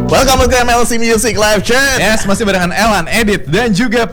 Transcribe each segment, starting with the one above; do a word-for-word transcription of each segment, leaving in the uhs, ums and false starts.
Welcome to M L C Music Live Chat. Yes, masih barengan Elan, Edit, dan juga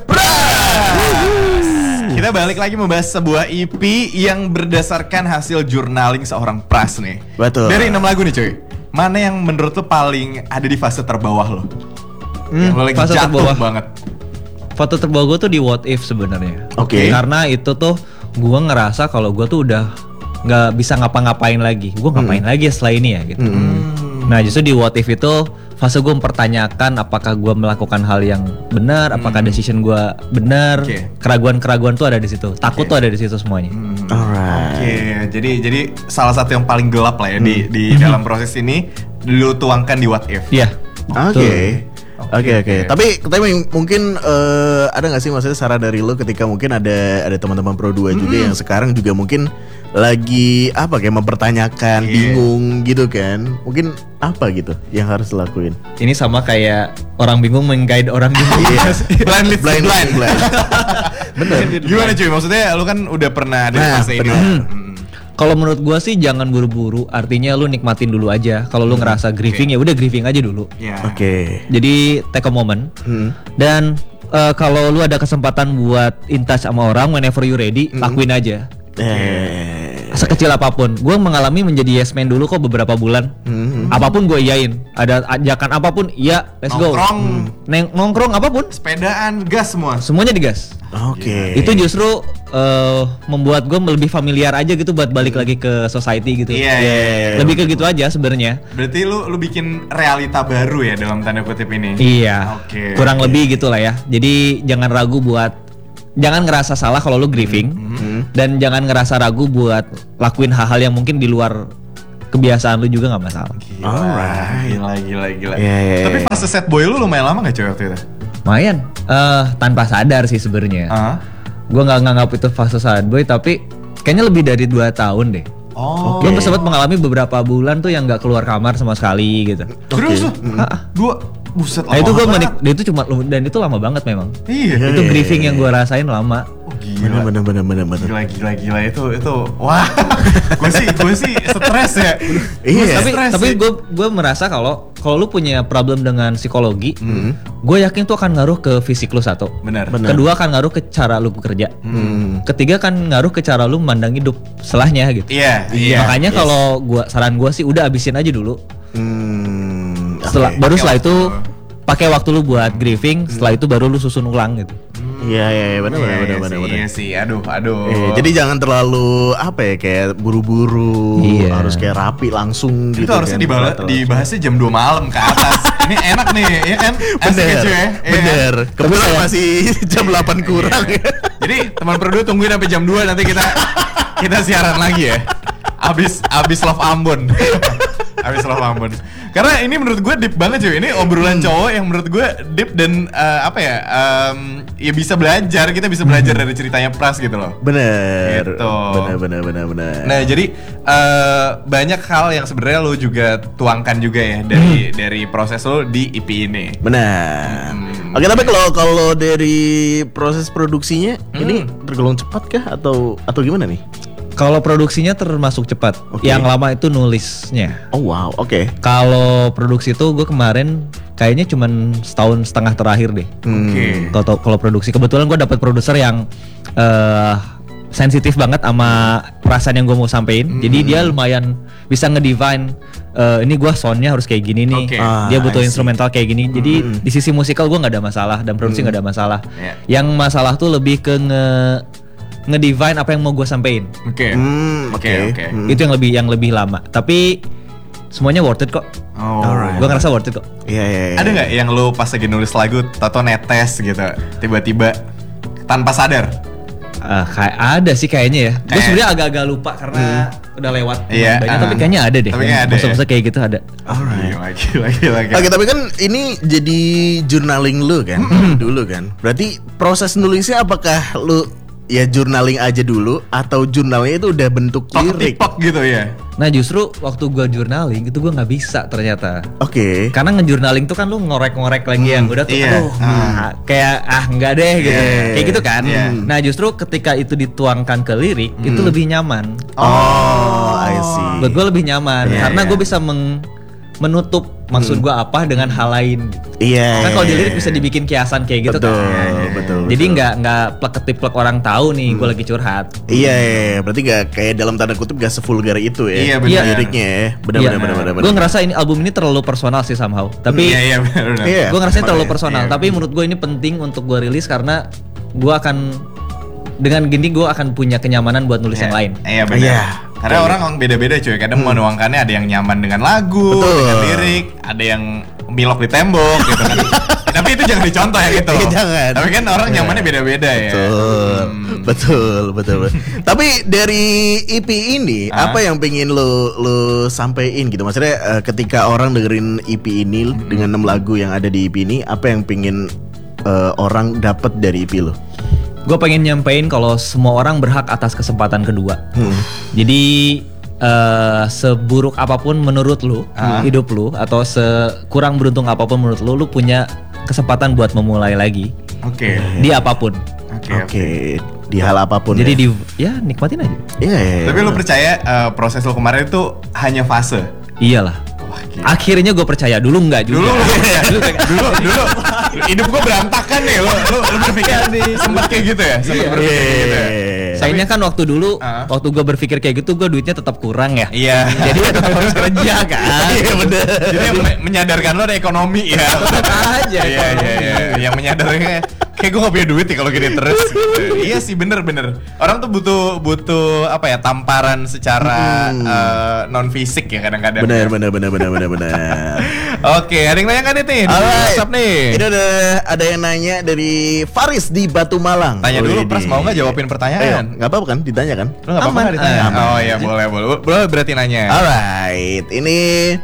Pras. Kita balik lagi membahas sebuah E P yang berdasarkan hasil journaling seorang Pras nih. Betul. Dari enam lagu nih cuy, mana yang menurut lo paling ada di fase terbawah lo? Hmm, yang lo lagi fase jatuh terbawah banget. Foto terbawah gue tuh di What If sebenarnya. Oke. Okay. Karena itu tuh gue ngerasa kalau gue tuh udah nggak bisa ngapa-ngapain lagi. Gue ngapain hmm. lagi setelah ini ya gitu. Hmm. Nah justru di What If itu fase gue mempertanyakan apakah gue melakukan hal yang benar, hmm. apakah decision gue benar, okay. keraguan-keraguan tuh ada di situ, takut okay. tuh ada di situ semuanya. Hmm. Alright. Oke, okay. jadi jadi salah satu yang paling gelap lah ya hmm. di di hmm. dalam proses ini lu tuangkan di What If. Iya. Oke. Oke oke. Tapi tapi mungkin uh, ada nggak sih maksudnya saran dari lu ketika mungkin ada ada teman-teman Pro dua juga hmm. yang sekarang juga mungkin lagi apa kayak mempertanyakan, yeah. bingung gitu kan. Mungkin apa gitu yang harus dilakuin? Ini sama kayak orang bingung meng-guide orang bingung. blind leads blind, blind, blind. Bener. Gimana cuy? Maksudnya lu kan udah pernah ada nah, fase ini. Kalau menurut gua sih jangan buru-buru. Artinya lu nikmatin dulu aja. Kalau lu ngerasa grieving okay. ya udah grieving aja dulu. Yeah. Oke. Okay. Jadi take a moment. Hmm. Dan uh, kalau lu ada kesempatan buat in touch sama orang whenever you ready, hmm. lakuin aja. Eh. Sekecil apapun. Gue mengalami menjadi yes man dulu kok beberapa bulan. Hmm. Apapun gue iyain. Ada ajakan apapun, iya, let's nongkrong. go. Hmm. Neng nongkrong apapun. Sepedaan, gas semua. Semuanya digas. Oke. Okay. Itu justru uh, membuat gue lebih familiar aja gitu buat balik hmm. lagi ke society gitu. Iya. Yeah, yeah, yeah, lebih ke gitu aja sebenarnya. Berarti lu lu bikin realita baru ya dalam tanda kutip ini. Iya. Oke. Okay. Kurang okay. lebih gitulah ya. Jadi jangan ragu buat jangan ngerasa salah kalau lu grieving mm-hmm. dan jangan ngerasa ragu buat lakuin hal-hal yang mungkin di luar kebiasaan lu juga nggak masalah. Gila, Alright. gila, gila, gila. Yeah, yeah, Tapi fase sad boy lu lumayan lama nggak cuy waktu itu? Lumayan, uh, tanpa sadar sih sebenarnya. Uh-huh. Gue nggak nganggap itu fase sad boy, tapi kayaknya lebih dari dua tahun deh. Oh. Gue sempat mengalami beberapa bulan tuh yang nggak keluar kamar sama sekali gitu. Terus okay. tuh? Dua. Buset, nah itu gue menik, itu cuma dan itu lama banget memang. Iya. Itu grieving yang gue rasain lama. Oh, gila. Bener bener bener bener. Gila gila gila itu itu. Wah. gue sih gue sih stres ya. Iya. Tapi tapi gue gue merasa kalau kalau lu punya problem dengan psikologi, mm. gue yakin tuh akan ngaruh ke fisik lu satu. Benar. Kedua akan ngaruh ke cara lu bekerja. Mm. Ketiga kan ngaruh ke cara lu memandang hidup setelahnya gitu. Iya. Yeah, Makanya yes. kalau gua saran gue sih udah abisin aja dulu. Hmm, setelah okay. baru setelah itu pakai waktu lu buat grieving, setelah itu baru lu susun ulang gitu. Iya iya ya, benar benar benar benar. Iya sih, aduh aduh. Eh, jadi jangan terlalu apa ya kayak buru-buru, iya. harus kayak rapi langsung itu gitu. Itu harusnya kan, dibahas, dibahasnya jam dua malam ke atas. Ini enak nih, ya kan? Bener, ya, bener. Ya. Kebetulan masih jam delapan kurang. Iya. Jadi teman Pro dua tungguin sampai jam dua nanti kita kita siaran lagi ya. Abis abis Love Ambon. Abis Love Ambon. Karena ini menurut gue deep banget cuy. Ini obrolan hmm. cowok yang menurut gue deep dan uh, apa ya? Um, ya bisa belajar. Kita bisa belajar dari ceritanya Pras gitu loh. Bener. Gitu. Bener bener bener bener. Nah jadi uh, banyak hal yang sebenarnya lo juga tuangkan juga ya dari hmm. dari proses lo di E P ini. Benar. Hmm. Oke, tapi kalau kalau dari proses produksinya hmm. ini tergolong cepat kah atau atau gimana nih? Kalau produksinya termasuk cepat. Okay. Yang lama itu nulisnya. Oh wow, oke. Okay. Kalau produksi itu gue kemarin kayaknya cuman setahun setengah terakhir deh. Hmm. Oke. Okay. Kalau kalau produksi kebetulan gue dapet produser yang uh, sensitif banget sama perasaan yang gue mau sampein. Hmm. Jadi dia lumayan bisa ngedefine uh, ini gue soundnya harus kayak gini nih. Okay. Ah, dia butuh instrumental kayak gini. Jadi hmm. di sisi musikal gue nggak ada masalah dan produksi nggak hmm. ada masalah. Yeah. Yang masalah tuh lebih ke nge ngedefine apa yang mau gue sampein. Oke. Oke oke. Itu yang lebih yang lebih lama. Tapi semuanya worth it kok. Oh, right. Gue ngerasa worth it kok. Iya iya. Ada nggak yang lu pas lagi nulis lagu tato netes gitu, tiba-tiba tanpa sadar? Uh, kayak ada sih kayaknya ya. Gue eh. sebenarnya agak-agak lupa karena hmm. udah lewat yeah, banyak. uh, tapi kayaknya ada deh. Tapi kayaknya ada. Masa-masa ya? Kayak gitu ada. Alright. Lagi lagi lagi. Oke, tapi kan ini jadi journaling lu kan dulu kan. Berarti proses nulisnya apakah lu ya journaling aja dulu atau jurnalnya itu udah bentuk lirik gitu ya? Nah justru waktu gue journaling itu gue nggak bisa ternyata. Oke. Okay. Karena ngejournaling tuh kan lu ngorek-ngorek lagi hmm, yang udah tuh, iya. aduh, hmm. kayak ah nggak deh gitu, yeah, kayak gitu kan. Yeah. Nah justru ketika itu dituangkan ke lirik hmm. itu lebih nyaman. Oh, I see. Buat gue lebih nyaman yeah, karena yeah. gue bisa meng menutup maksud gue apa dengan hal lain. Iya. Kan kalau di lirik bisa dibikin kiasan kayak gitu betul, kan. Betul, betul. Jadi nggak nggak plek-ketiplek orang tahu nih hmm. gue lagi curhat. Iya, iya, berarti nggak kayak dalam tanda kutip gak sevulgar itu ya. Iya benar. Liriknya ya. Benar-benar iya. benar-benar. Gue ngerasa ini album ini terlalu personal sih somehow. Tapi iya iya benar. Iya. Gue ngerasa terlalu personal. Iya, tapi menurut gue ini penting untuk gue rilis karena gue akan dengan gini gue akan punya kenyamanan buat nulis iya. yang lain. Iya benar. Iya. Karena orang orang beda-beda cuy. Kadang hmm. menuangkannya ada yang nyaman dengan lagu, betul. dengan lirik, ada yang milok di tembok gitu kan. Tapi itu jangan dicontoh ya gitu. Jangan. Tapi kan orang nyamannya beda-beda ya. Betul. Hmm. Betul, betul. Tapi dari E P ini ah? apa yang pengen lo lo sampein gitu? Maksudnya uh, ketika orang dengerin E P ini hmm. dengan enam lagu yang ada di E P ini, apa yang pengen uh, orang dapat dari E P lo? Gue pengen nyampein kalau semua orang berhak atas kesempatan kedua. Hmm. Jadi uh, seburuk apapun menurut lu uh. hidup lu atau sekurang beruntung apapun menurut lu, lu punya kesempatan buat memulai lagi. Oke. Okay. Di apapun. Oke. Okay, okay. Di hal apapun. Jadi ya? di ya nikmatin aja. Iya. Yeah, yeah, Tapi lu percaya uh, proses lu kemarin itu hanya fase? Iyalah. Akhirnya gue percaya, dulu enggak juga. Dulu, dulu, dulu, dulu, hidup gue berantakan nih. Lo, lo, lo berpikir sempat kayak gitu ya? Sempat berpikir kayak gitu ya? Sayangnya kan waktu dulu, uh. waktu gue berpikir kayak gitu, gue duitnya tetap kurang ya. Iya. Jadi ya tetap harus kerja kan. Iya bener. Jadi yang menyadarkan lo ada ekonomi ya. Tetap aja. Iya, iya, iya. Yang menyadarkan kayak gue gak punya duit nih kalau gini terus gitu. Iya sih bener-bener. Orang tuh butuh butuh apa ya, tamparan secara hmm. uh, non fisik ya kadang-kadang. Bener, bener, bener, bener, bener, bener. Oke, ada yang nanya kan nih? Alright. WhatsApp nih. Ini ada ada yang nanya dari Faris di Batu Malang. Tanya dulu, Widih. Pras mau nggak jawabin pertanyaan? Eh, nggak apa-apa kan, ditanya kan? Lo nggak apa-apa nggak ditanya? Aman. Oh iya boleh boleh. Boleh berarti nanya. Alright, ini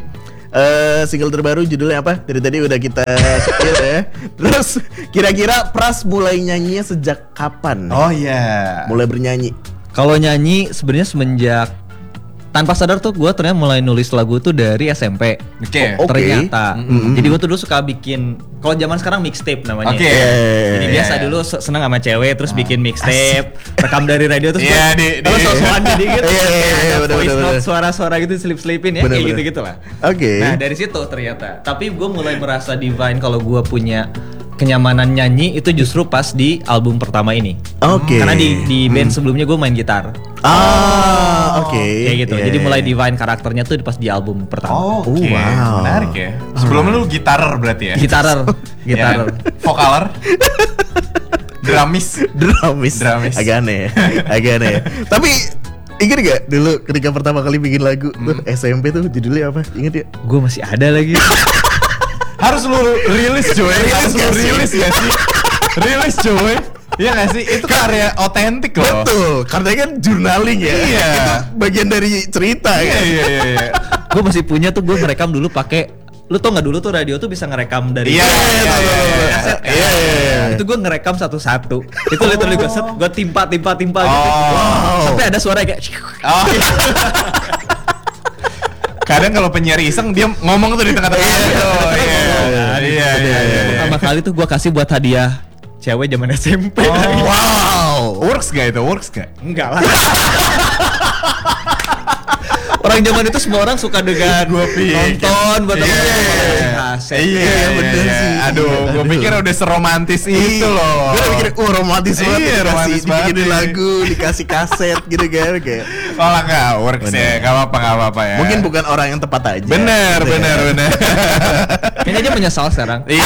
Uh, single terbaru judulnya apa? Dari tadi udah kita spill ya. Terus kira-kira Pras mulai nyanyinya sejak kapan? Oh iya. Yeah. Mulai bernyanyi. Kalau nyanyi sebenarnya semenjak tanpa sadar tuh gue ternyata mulai nulis lagu tuh dari S M P. Oke. Okay. Oh, ternyata. Mm-hmm. Jadi gue tuh dulu suka bikin. Kalau zaman sekarang mixtape namanya. Oke. Okay. Jadi yeah. biasa dulu seneng sama cewek terus bikin mixtape, rekam dari radio terus. Iya di. Terus sosokan jadi gitu. Iya iya iya. Voice note suara-suara gitu selip-selipin ya, kayak gitu-gitu lah. Oke. Nah dari situ ternyata. Tapi gue mulai merasa divine kalau gue punya kenyamanan nyanyi itu justru pas di album pertama ini. Oke. Okay. Karena di di band hmm. sebelumnya gue main gitar. Ah, oke. Okay. Kayak gitu. Yeah. Jadi mulai divine karakternya tuh pas di album pertama. Oh, oke. Okay. Wow. Menarik ya. Sebelumnya lu gitarer berarti ya? Gitarer. Gitarer. Ya, vokaler. Dramis. Dramis. Dramis. Agak aneh. Agak aneh. Tapi ingat gak dulu ketika pertama kali bikin lagu hmm. tuh S M P tuh judulnya apa? Ingat ya? Gue masih ada lagi. Harus lu rilis coy. Harus lu rilis gak sih? Rilis coy. Iya gak sih? Itu karya otentik loh. Betul, karena kan journaling ya. Iya. Itu bagian dari cerita iya, kan. Iya iya iya. Gue masih punya tuh, gue ngerekam dulu pakai. Lu tau gak dulu tuh radio tuh bisa ngerekam dari. Iya iya iya. Iya iya. Itu gue ngerekam satu-satu. Itu literally gue set, gue timpa timpa timpa gitu. Wow. Sampai ada suara kayak. Oh. Kadang kalau penyiar iseng dia ngomong tuh di tengah-tengah. Oh iya. Iya iya iya. Pertama kali tuh gue kasih buat hadiah cewek zaman S M P. Oh, wow. Works gak itu? Works gak? Enggak lah. Orang zaman itu semua orang suka dengan gua pikir nonton buat iya, apa? Iya, iya, bener iya. sih. Aduh, gue pikir udah seromantis itu loh. Gue pikir, oh romantis banget. Iya, romantis banget. Dibikinin lagu, dikasih kaset gitu kan kayak. Oh lah nggak works ya, nggak apa-apa nggak apa-apa ya. Mungkin bukan orang yang tepat aja. Bener, gitu bener, ya. bener. Ini aja menyesal sekarang. Iya.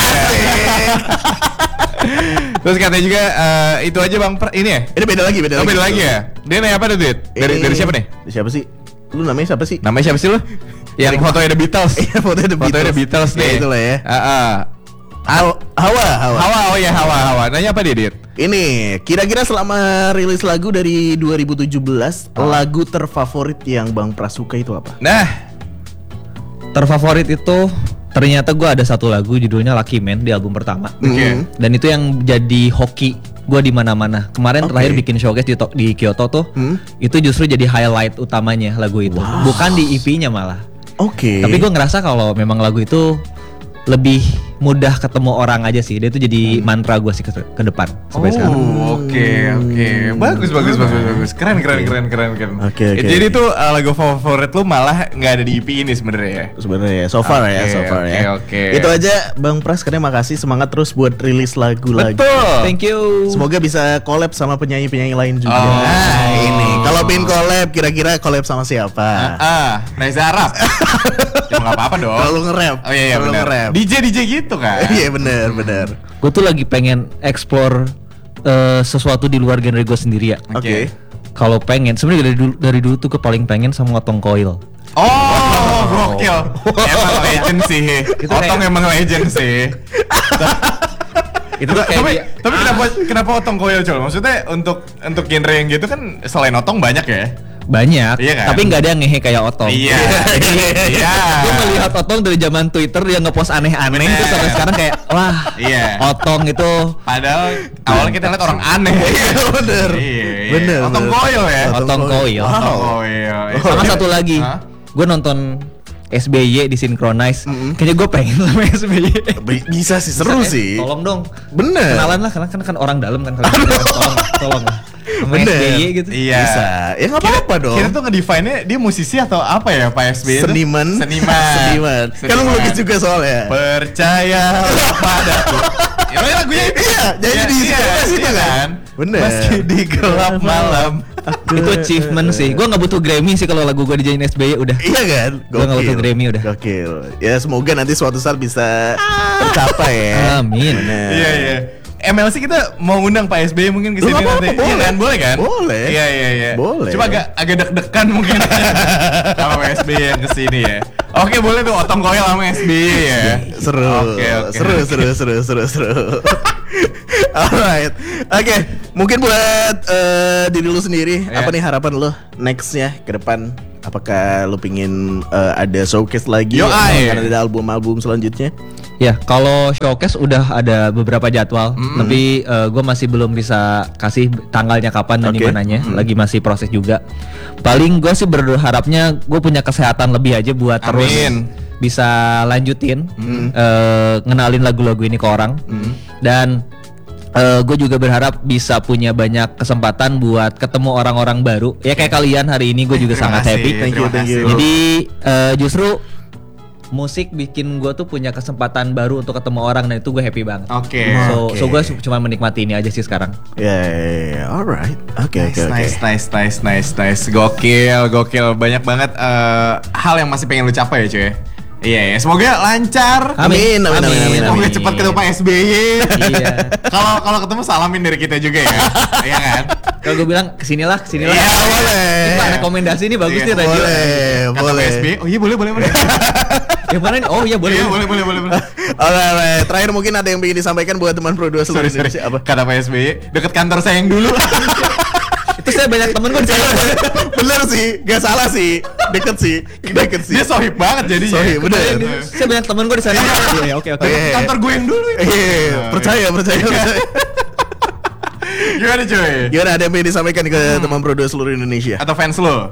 Terus katanya juga uh, itu aja bang, per, ini ya? Ini beda lagi, beda oh, lagi. beda lagi ya? Dia nanya apa tuh, Dit? Dari, dari siapa nih? Siapa sih? Lu namanya siapa sih? Namanya siapa sih lu? Yang fotonya The Beatles. Iya, fotonya The Beatles. Fotonya The Beatles nih. Ya, itulah ya. Heeh. Hawa, Hawa. Hawa, oh ya Hawa, Hawa. Nanya apa dia, Dit? Ini, kira-kira selama rilis lagu dari dua ribu tujuh belas, oh. lagu terfavorit yang Bang Pras suka itu apa? Nah, terfavorit itu ternyata gue ada satu lagu judulnya Lucky Man di album pertama. Oke. Okay. Dan itu yang jadi hoki gue di mana-mana. Kemarin okay. terakhir bikin showcase di, di Kyoto tuh, hmm? itu justru jadi highlight utamanya lagu itu. Wow. Bukan di E P-nya malah. Oke. Okay. Tapi gue ngerasa kalau memang lagu itu lebih mudah ketemu orang aja sih. Dia tuh jadi mantra gue sih ke, ke depan sampai oh, sekarang. Oke oke, bagus bagus bagus bagus, keren keren keren keren keren. Oke oke. Jadi tuh uh, lagu favorit lu malah nggak ada di E P ini sebenarnya ya? Sebenarnya ya, so far okay, ya, so far okay, ya. Oke. Itu aja Bang Pras, karena makasih, semangat terus buat rilis lagu lagi. Betul. Thank you. Semoga bisa collab sama penyanyi-penyanyi lain juga. Oh. Nah, ini kalau pengen collab, kira-kira collab sama siapa? Ah, ah, Reza Arab. Ya nggak apa-apa dong. Kalau nge-rap. Oh iya iya Kalau benar. nge-rap. D J D J gitu kan. Iya benar benar. Gue tuh lagi pengen explore uh, sesuatu di luar genre gue sendiri ya. Oke. Okay. Kalau pengen, sebenarnya dari dulu dari dulu tuh ke paling pengen sama Otong Koil. Oh, gokil. Emang legend sih. Otong kayak- emang legend sih. Itu tuh kayak tapi dia- tapi kenapa kenapa Otong Koil Col? Maksudnya untuk untuk genre yang gitu kan selain Otong banyak ya? banyak, Iya kan? tapi nggak ada yang ngehe kayak Otong. Iya. Iya. Gue melihat Otong dari zaman Twitter dia ngepost aneh-aneh, Bener. terus sampai sekarang kayak wah, Iya. Otong itu Padahal awalnya kita lihat orang aneh. Iya, bener. Iya, iya. Bener, Otong bener. Koil ya. Otong Otong Koil. Otong Koil. Sama satu lagi, Hah? gue nonton S B Y di Synchronize. Kayaknya gue pengen sama S B Y. Bi- Bisa sih, seru Eh, sih. Tolong dong. Bener. Kenalan lah, karena kan, kan orang dalam kan kalian. tolong, tolong. Sama Bener. S B Y gitu. Iya. Bisa. Ya nggak apa-apa dong. Kita tuh nge-define-nya dia musisi atau apa ya Pak S B Y itu? Seniman. Seniman. Seniman. Kan lu lukis juga soalnya. Percaya padaku. Itu lagunya itu. Iya, jadi di iya, Synchronize itu iya kan. Bener. Meski di gelap malam. Itu achievement sih. Gue nggak butuh Grammy sih kalau lagu gue dijadiin S B Y udah. Iya kan? Gua nggak butuh Grammy udah. Gokil. Ya semoga nanti suatu saat bisa tercapai ya. Amin. Bener. Iya iya. M L C kita mau ngundang Pak S B Y mungkin ke Lu sini nggak apa-apa, nanti. boleh. Iya kan? Boleh kan? Boleh. Iya iya iya. Boleh. Cuma agak agak deg-degan mungkin kalau Pak S B Y yang ke sini ya. Oke, boleh tuh Otong Koil sama S B Y ya. Seru. Oke, oke. Seru, seru, seru, seru, seru. Alright. Oke, mungkin buat eh, diri lu sendiri, Iya. apa nih harapan lu nextnya ke depan? Apakah lu pingin eh, ada showcase lagi? Yo, atau ay. akan ada album-album selanjutnya? Ya, kalau showcase udah ada beberapa jadwal, tapi gue masih belum bisa kasih tanggalnya kapan dan Oke. dimananya. Lagi masih proses juga. Paling gue sih berharapnya gue punya kesehatan lebih aja buat terus Amin. bisa lanjutin eh, ngenalin lagu-lagu ini ke orang. Dan gue juga berharap bisa punya banyak kesempatan buat ketemu orang-orang baru. Ya kayak kalian hari ini gue juga Terima sangat kasih, happy. Thank you, terima thank you. kasih. Jadi eh, justru musik bikin gue tuh punya kesempatan baru untuk ketemu orang, dan itu gue happy banget. Oke. So, Oke. so gue cuma menikmati ini aja sih sekarang. Ya, ya, ya. Alright. Oke, Nice, oke, oke. nice, nice, nice, nice, nice. Gokil, gokil. Banyak banget eh, hal yang masih pengen lu capai ya cuy. Iya, ya. Semoga lancar. Amin, amin, amin, amin, Semoga amin. cepat ketemu Pak S B Y. Iya. Kalau kalau ketemu salamin dari kita juga ya. Iya kan? Kalau gue bilang kesinilah, kesinilah. Iya, boleh. Ini rekomendasi ini bagus Iya, nih radio. Boleh, Kata boleh. Pak S B Y. Oh iya boleh, boleh, boleh. Yang mana nih? Oh iya boleh. Iya, boleh, boleh, boleh, boleh. Alright, alright. Terakhir mungkin ada yang ingin disampaikan buat teman Pro dua seluruh Sorry, sorry. Indonesia, apa? Kata Pak S B Y, deket kantor saya yang dulu. Itu saya banyak temen gue di sana. Bener sih, gak salah sih, deket sih, deket sih. Dia sohib banget jadinya. Sohib, bener. Saya banyak temen gue di sana. Iya, oke oke. Iya. Deket kantor gue yang dulu. Iya, percaya, percaya, percaya. Gimana cuy? Gimana, ada yang ingin disampaikan ke teman Pro dua seluruh Indonesia? Atau fans lo?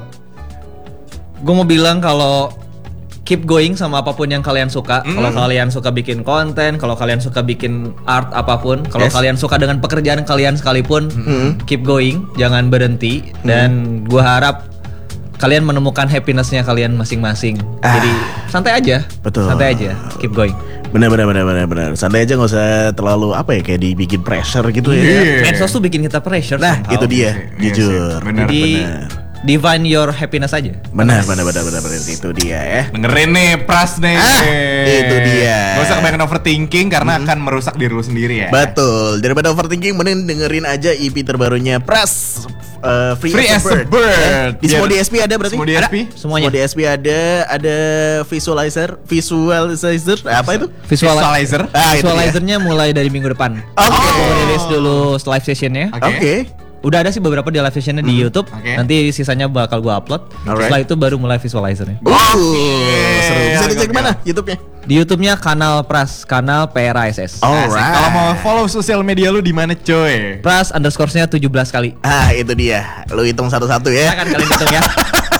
Gue mau bilang kalau keep going sama apapun yang kalian suka. Mm. Kalau kalian suka bikin konten, kalau kalian suka bikin art apapun, kalau Yes. kalian suka dengan pekerjaan kalian sekalipun, keep going, jangan berhenti. Dan gue harap kalian menemukan happinessnya kalian masing-masing. Ah. Jadi santai aja, Betul. santai aja, keep going. Benar, benar, benar, benar, benar. Santai aja, nggak usah terlalu apa ya, kayak dibikin pressure gitu ya. Iya. Medsos tuh bikin kita pressure. Nah, somehow. itu dia, Iya sih, jujur. benar, Jadi benar. divine your happiness aja. Benar, benar, benar, benar, benar. Itu dia ya. Dengerin nih Pras nih. Ah, itu dia. Gak usah kebanyakan overthinking karena akan merusak diri lu sendiri ya. Betul. Daripada overthinking, mending dengerin aja E P terbarunya Pras. uh, Free, Free as, a Bird. Bird. Di semua Biar- D S P ada berarti? Semua D S P? Ada. Semuanya. Semua D S P ada, ada visualizer, visualizer, apa itu? Visual- Visualizer. Ah, itu dia. Visualizernya mulai dari minggu depan. Oke. Aku rilis dulu live sessionnya. Oke. Oke. Udah ada sih beberapa di live sessionnya di YouTube. Oke. Nanti sisanya bakal gua upload. Alright. Setelah itu baru mulai visualizernya. Uh, seru. Bisa Oke, dicek oke. mana YouTube-nya? Di YouTube-nya kanal Pras, kanal P R A S S. Oh. Asik. Alright. Kalau mau follow sosial media lu di mana coy? Pras underscore-nya tujuh belas kali. Ah, itu dia. Lu hitung satu-satu ya. Silakan kalian hitung ya.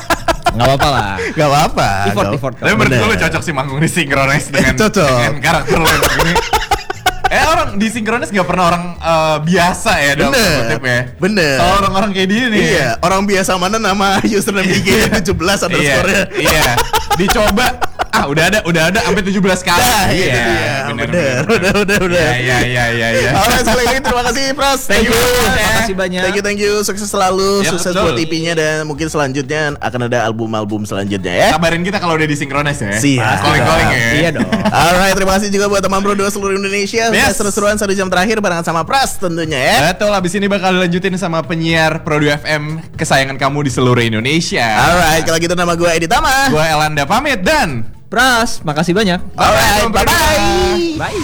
Nggak apa-apa lah. Gak apa-apa. Effort, Gak- effort. Tapi menurut Bener. gue lo cocok sih manggung di Synchronize dengan, Cocok. dengan karakter lo yang begini. Eh orang di Synchronize gak pernah orang eh, biasa ya dalam Bener. tanda kutip ya. Bener. Kalau orang-orang kayak dia nih. Iya, orang biasa mana nama username I G tujuh belas Iya, underscore-nya. iya. Dicoba ah udah ada udah ada sampai tujuh belas kali. Nah, Iya, itu dia. bener, Bener, bener. udah, udah, udah. Iya, iya, iya, iya. Alright, sekali lagi terima kasih Pras. Thank you. Terima kasih banyak. Thank you, thank you. Sukses selalu, Ya, sukses betul. buat T P-nya dan mungkin selanjutnya akan ada album-album selanjutnya ya. Kabarin kita kalau udah di Synchronize ya. Siap. Calling-calling ya. Iya dong. Alright, terima kasih juga buat teman Pro dua seluruh Indonesia. Yes. Seru-seruan satu jam terakhir barengan sama Pras tentunya ya. Betul, abis ini bakal dilanjutin sama penyiar Pro dua F M kesayangan kamu di seluruh Indonesia. Alright, kalau gitu nama gue Edi Tama. Gua Elanda pamit dan Pras, makasih banyak. Alright, Bye-bye. bye-bye. Bye.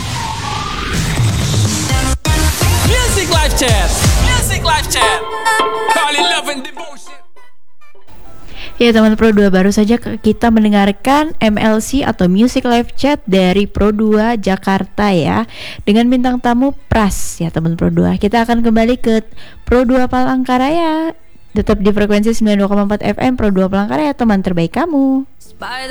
Music Live Chat. Music Live Chat. Call it love and devotion. Ya teman Pro dua, baru saja ke- kita mendengarkan M L C atau Music Live Chat dari Pro dua Jakarta ya, dengan bintang tamu Pras ya teman Pro dua. Kita akan kembali ke Pro dua Palangkaraya. Tetap di frekuensi sembilan puluh dua koma empat F M Pro dua Palangkaraya, teman terbaik kamu.